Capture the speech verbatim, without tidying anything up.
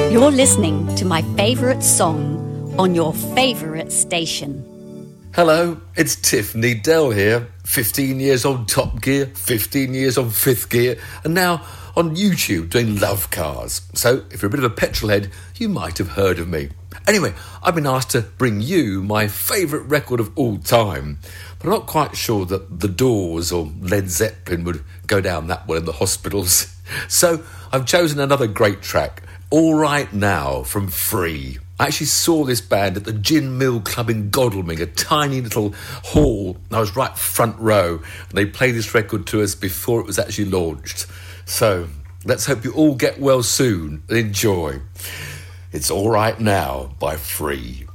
You're listening to my favourite song on your favourite station. Hello, it's Tiff Needell here. fifteen years on Top Gear, fifteen years on Fifth Gear, and now on YouTube doing Love Cars. So if you're a bit of a petrol head, you might have heard of me. Anyway, I've been asked to bring you my favourite record of all time, but I'm not quite sure that The Doors or Led Zeppelin would go down that well in the hospitals. So I've chosen another great track, All Right Now from Free. I actually saw this band at the Gin Mill Club in Godalming, a tiny little hall. I was right front row, and they played this record to us before it was actually launched. So let's hope you all get well soon and enjoy. It's All Right Now by Free.